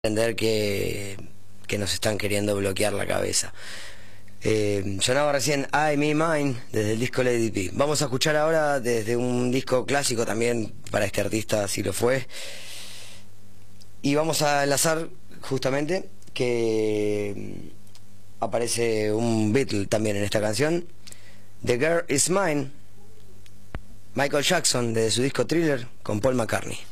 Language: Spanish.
Entender que nos están queriendo bloquear la cabeza. Sonaba recién I, Me, Mine desde el disco Lady P. Vamos a escuchar ahora desde un disco clásico también, para este artista así lo fue, y vamos a enlazar justamente que aparece un Beatle también en esta canción, The Girl Is Mine, Michael Jackson, desde su disco Thriller, con Paul McCartney.